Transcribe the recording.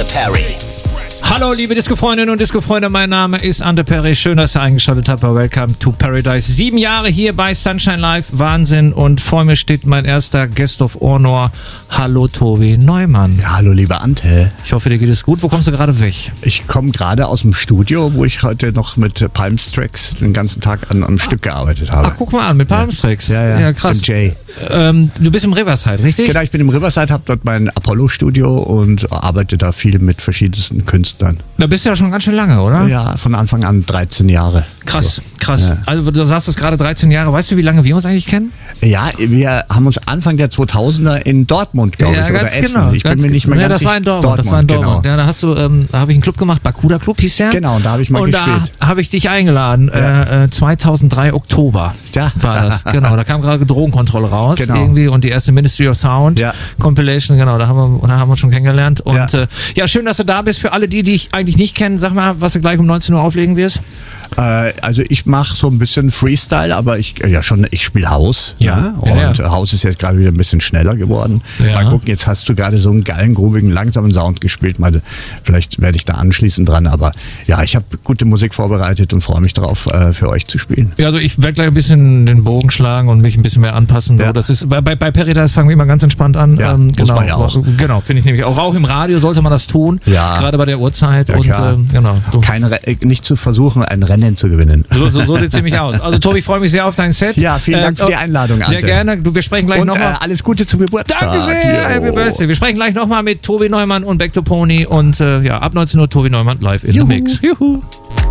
Perry. Hallo liebe Disco-Freundinnen und Disco-Freunde, mein Name ist Ante Perry. Schön, dass ihr eingeschaltet habt bei Welcome to Paradise. 7 Jahre hier bei Sunshine Live, Wahnsinn. Und vor mir steht mein erster Guest of Honor. Hallo Tobi Neumann. Ja, hallo liebe Ante. Ich hoffe, dir geht es gut. Wo kommst du gerade weg? Ich komme gerade aus dem Studio, wo ich heute noch mit Palmstracks den ganzen Tag an einem Stück gearbeitet habe. Ach, guck mal an, mit Palmstracks. Ja, krass. Mit Jay. Du bist im Riverside, richtig? Genau, ich bin im Riverside, habe dort mein Apollo-Studio und arbeite da viel mit verschiedensten Künstlern. Da bist du ja schon ganz schön lange, oder? Ja, von Anfang an 13 Jahre. Krass, so. krass. Ja. Also du sagst es gerade 13 Jahre. Weißt du, wie lange wir uns eigentlich kennen? Ja, wir haben uns Anfang der 2000er in Dortmund, glaube ich, oder ganz Essen. Genau, Ich bin mir nicht mehr ganz sicher. Das war in Dortmund. Das war in Dortmund. Genau. Ja, da habe ich einen Club gemacht, Bakuda Club hieß der. Genau, und da habe ich mal gespielt. Und da habe ich dich eingeladen. 2003 Oktober war das. Genau, da kam gerade Drogenkontrolle raus irgendwie und die erste Ministry of Sound Compilation. Genau, da haben wir uns schon kennengelernt. Und schön, dass du da bist. Für alle, die dich eigentlich nicht kennen, sag mal, was du gleich um 19 Uhr auflegen wirst. Also ich mache so ein bisschen Freestyle, aber ich spiele House. Und House ist jetzt gerade wieder ein bisschen schneller geworden. Ja. Mal gucken, jetzt hast du gerade so einen geilen, groovigen, langsamen Sound gespielt. Vielleicht werde ich da anschließend dran, aber ja, ich habe gute Musik vorbereitet und freue mich darauf, für euch zu spielen. Ja, also ich werde gleich ein bisschen den Bogen schlagen und mich ein bisschen mehr anpassen. Ja. Das ist bei Paradise fangen wir immer ganz entspannt an. Ja, muss man ja auch. Genau, finde ich nämlich auch. Auch im Radio sollte man das tun, gerade bei der Uhrzeit. Ja, und nicht zu versuchen, ein Rennen zu gewinnen. So sieht es ziemlich aus. Also Tobi, ich freue mich sehr auf dein Set. Ja, vielen Dank für die Einladung, Ante. Sehr gerne. Wir sprechen gleich nochmal. Alles Gute zum Geburtstag. Danke sehr. Happy Birthday. Wir sprechen gleich nochmal mit Tobi Neumann und Back to Pony und ab 19 Uhr Tobi Neumann live in the Mix. Juhu.